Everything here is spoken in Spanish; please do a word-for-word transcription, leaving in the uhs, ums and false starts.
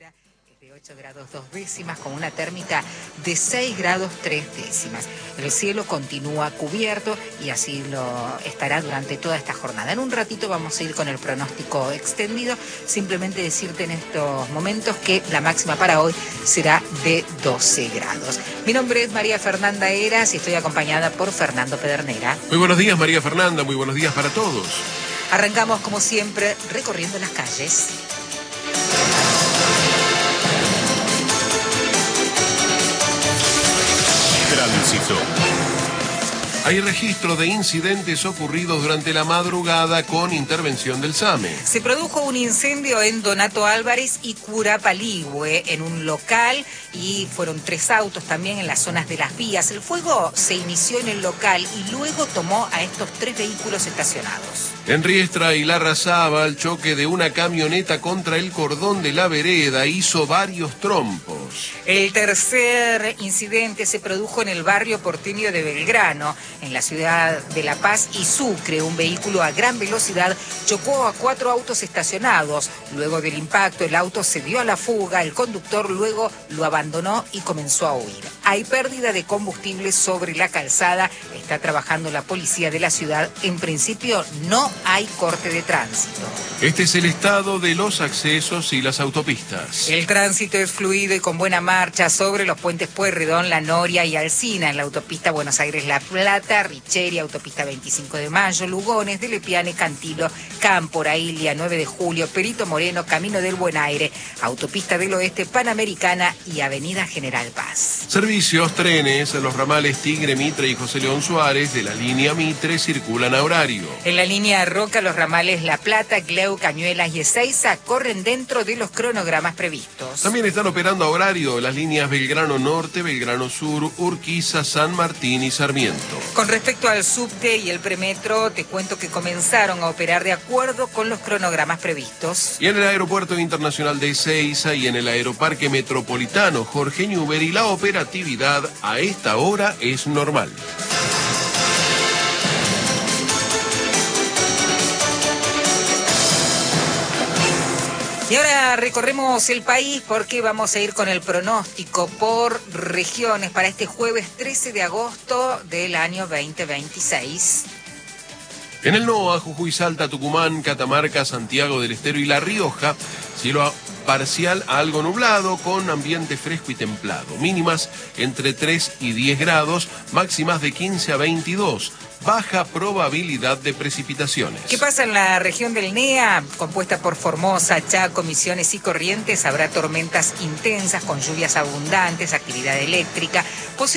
Es de ocho grados dos décimas con una térmica de seis grados tres décimas. El cielo continúa cubierto y así lo estará durante toda esta jornada. En un ratito vamos a ir con el pronóstico extendido. Simplemente decirte en estos momentos que la máxima para hoy será de doce grados. Mi nombre es María Fernanda Heras y estoy acompañada por Fernando Pedernera. Muy buenos días, María Fernanda. Muy buenos días para todos. Arrancamos como siempre recorriendo las calles. Tránsito. Hay registro de incidentes ocurridos durante la madrugada con intervención del SAME. Se produjo un incendio en Donato Álvarez y Curapaligüe, en un local, y fueron tres autos también en las zonas de las vías. El fuego se inició en el local y luego tomó a estos tres vehículos estacionados. En Riestra y Larrazábal, el choque de una camioneta contra el cordón de la vereda hizo varios trompos. El tercer incidente se produjo en el barrio porteño de Belgrano, en la ciudad de La Paz y Sucre. Un vehículo a gran velocidad chocó a cuatro autos estacionados. Luego del impacto, el auto se dio a la fuga. El conductor luego lo abandonó y comenzó a huir. Hay pérdida de combustible sobre la calzada. Está trabajando la policía de la ciudad. En principio, no hay corte de tránsito. Este es el estado de los accesos y las autopistas. El tránsito es fluido y con buena marcha sobre los puentes Pueyrredón, La Noria y Alsina, en la autopista Buenos Aires-La Plata, Richeri, autopista veinticinco de mayo, Lugones, de Lepiane, Cantilo, Cámpora, Ilia, nueve de julio, Perito Moreno, Camino del Buen Aire, autopista del Oeste, Panamericana y avenida General Paz. Servicios, trenes, los ramales Tigre, Mitre y José León Suárez de la línea Mitre circulan a horario. En la línea Roca, los ramales La Plata, Gleu, Cañuelas y Ezeiza corren dentro de los cronogramas previstos. También están operando a horario las líneas Belgrano Norte, Belgrano Sur, Urquiza, San Martín y Sarmiento. Con respecto al subte y el premetro, te cuento que comenzaron a operar de acuerdo con los cronogramas previstos. Y en el Aeropuerto Internacional de Ezeiza y en el Aeroparque Metropolitano Jorge Newbery, la operatividad a esta hora es normal. Y ahora recorremos el país porque vamos a ir con el pronóstico por regiones para este jueves trece de agosto del año veinte veintiséis. En el NOA, Jujuy, Salta, Tucumán, Catamarca, Santiago del Estero y La Rioja, cielo parcial a algo nublado con ambiente fresco y templado. Mínimas entre tres y diez grados, máximas de quince a veintidós. Baja probabilidad de precipitaciones. ¿Qué pasa en la región del NEA? Compuesta por Formosa, Chaco, Misiones y Corrientes, habrá tormentas intensas con lluvias abundantes, actividad eléctrica,